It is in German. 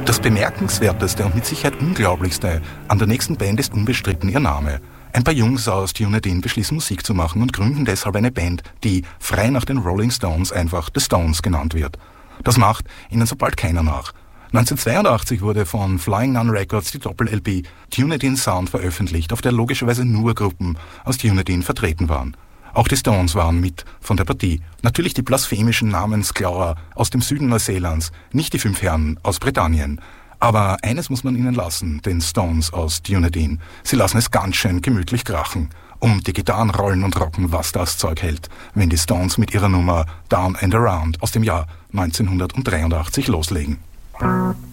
Das bemerkenswerteste und mit Sicherheit unglaublichste an der nächsten Band ist unbestritten ihr Name. Ein paar Jungs aus Dunedin beschließen Musik zu machen und gründen deshalb eine Band, die frei nach den Rolling Stones einfach The Stones genannt wird. Das macht ihnen so bald keiner nach. 1982 wurde von Flying Nun Records die Doppel-LP Dunedin Sound veröffentlicht, auf der logischerweise nur Gruppen aus Dunedin vertreten waren. Auch die Stones waren mit von der Partie. Natürlich die blasphemischen Namensklauer aus dem Süden Neuseelands, nicht die 5 Herren aus Britannien. Aber eines muss man ihnen lassen, den Stones aus Dunedin. Sie lassen es ganz schön gemütlich krachen. Die Gitarren rollen und rocken, was das Zeug hält, wenn die Stones mit ihrer Nummer Down and Around aus dem Jahr 1983 loslegen.